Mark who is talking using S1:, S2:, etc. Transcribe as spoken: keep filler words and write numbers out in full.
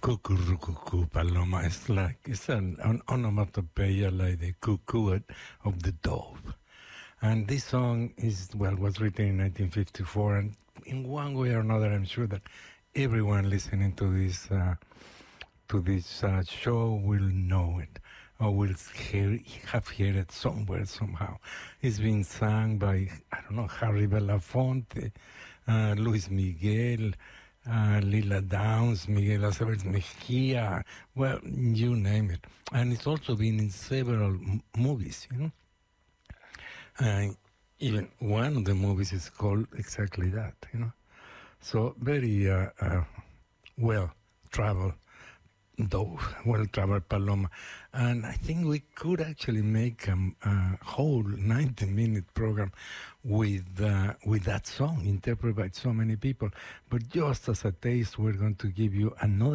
S1: Cuckoo, Paloma. It's like, it's an, an onomatopoeia like the cuckoo of the dove. And this song is, well, was written in nineteen fifty-four, and in one way or another, I'm sure that everyone listening to this uh, to this uh, show will know it, or will hear, have heard it somewhere, somehow. It's been sung by, I don't know, Harry Belafonte, uh, Luis Miguel, uh, Lila Downs, Miguel Aceves Mejia, well, you name it. And it's also been in several m- movies, you know. Uh, even one of the movies is called exactly that, you know. So very uh, uh, well-traveled dove, well-traveled Paloma. And I think we could actually make a, a whole ninety-minute program with uh, with that song, interpreted by so many people. But just as a taste, we're going to give you another